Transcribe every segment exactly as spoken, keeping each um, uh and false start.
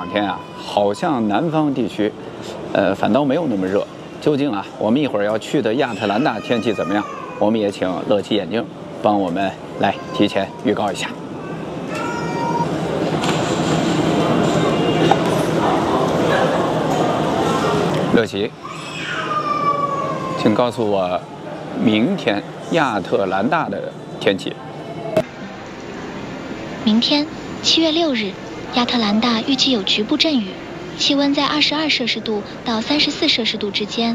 两天啊，好像南方地区，呃，反倒没有那么热。究竟啊，我们一会儿要去的亚特兰大天气怎么样？我们也请乐奇眼镜帮我们来提前预告一下。乐奇，请告诉我明天亚特兰大的天气。 明天七月六日，亚特兰大预计有局部阵雨，气温在二十二摄氏度到三十四摄氏度之间。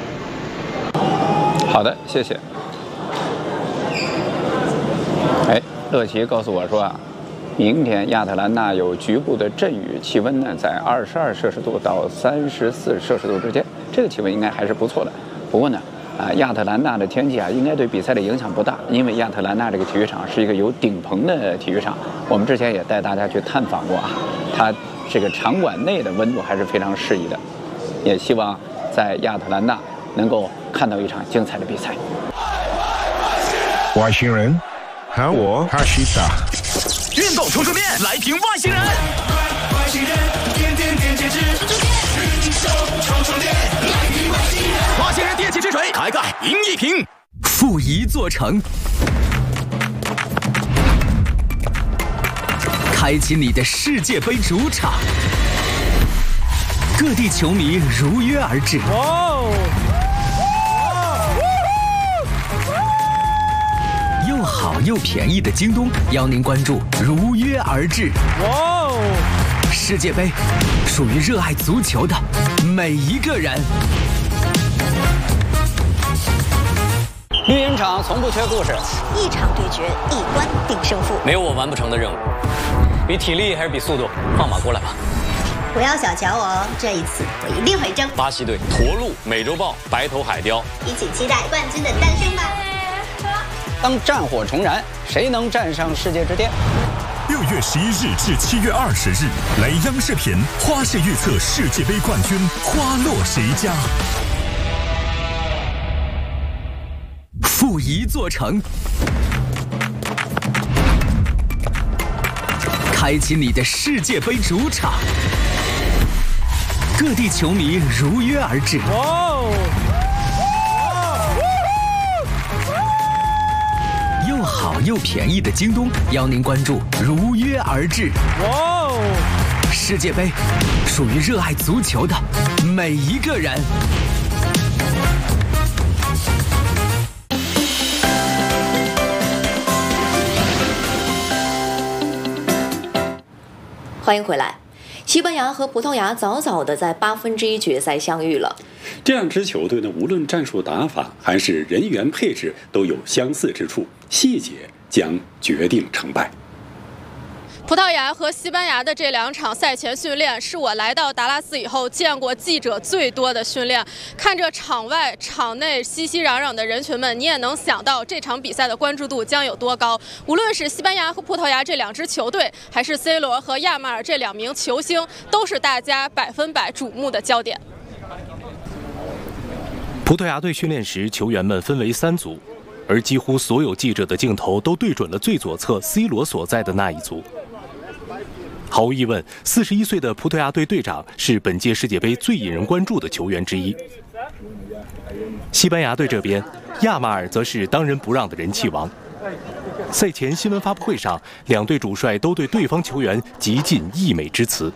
好的，谢谢。哎，乐奇告诉我说啊，明天亚特兰大有局部的阵雨，气温呢在二十二摄氏度到三十四摄氏度之间，这个气温应该还是不错的。不过呢，啊，亚特兰大的天气啊，应该对比赛的影响不大，因为亚特兰大这个体育场是一个有顶棚的体育场。我们之前也带大家去探访过啊，它这个场馆内的温度还是非常适宜的。也希望在亚特兰大能够看到一场精彩的比赛。 外星人，喊我哈西达。 运动冲冲面，来瓶外星人。外星人，点点点点之。运手冲冲面，来瓶外星人。外星人电气之锤，开盖赢一瓶。负一座城，开启你的世界杯主场。各地球迷如约而至。哇！又好又便宜的京东邀您关注如约而至。哇！世界杯属于热爱足球的每一个人。 绿茵场从不缺故事， 一场对决，一关定胜负。 没有我完不成的任务，比体力还是比速度？放马过来吧！ 不要小瞧我哦，这一次我一定会争。 巴西队、驼鹿、美洲豹、白头海雕， 一起期待冠军的诞生吧！ 当战火重燃，谁能站上世界之巅？ 六月十一日至七月二十日，来央视频花式预测世界杯冠军花落谁家？ 负一座城，开启你的世界杯主场。各地球迷如约而至。哇！又好又便宜的京东邀您关注如约而至。哇！世界杯属于热爱足球的每一个人。 欢迎回来。西班牙和葡萄牙早早的在八分之一决赛相遇了。 这两支球队呢，无论战术打法还是人员配置都有相似之处，细节将决定成败。 葡萄牙和西班牙的这两场赛前训练是我来到达拉斯以后见过记者最多的训练。看着场外场内熙熙攘攘的人群们，你也能想到这场比赛的关注度将有多高。无论是西班牙和葡萄牙这两支球队，还是 C 罗和亚马尔这两名球星，都是大家百分百瞩目的焦点。 葡萄牙队训练时，球员们分为三组，而几乎所有记者的镜头都对准了最左侧 C 罗所在的那一组。毫无疑问，四十一岁的葡萄牙队队长是本届世界杯最引人关注的球员之一。西班牙队这边，亚马尔则是当仁不让的人气王。赛前新闻发布会上，两队主帅都对对方球员极尽溢美之词。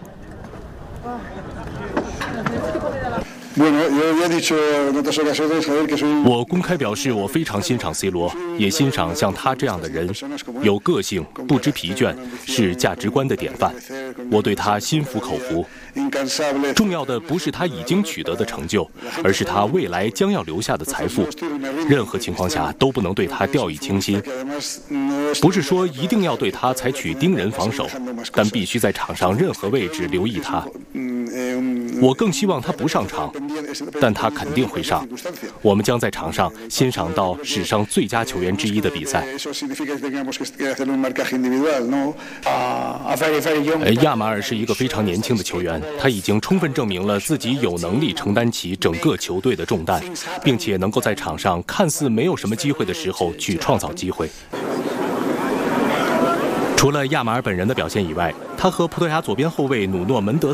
我公开表示，我非常欣赏 C 罗，也欣赏像他这样的人，有个性，不知疲倦，是价值观的典范。我对他心服口服。重要的不是他已经取得的成就，而是他未来将要留下的财富。任何情况下都不能对他掉以轻心。不是说一定要对他采取盯人防守，但必须在场上任何位置留意他。我更希望他不上场，但他肯定会上。我们将在场上欣赏到史上最佳球员之一的比赛。亚马尔是一个非常年轻的球员，他已经充分证明了自己有能力承担起整个球队的重担，并且能够在场上看似没有什么机会的时候去创造机会。除了亚马尔本人的表现以外，他和葡萄牙左边后卫努诺门德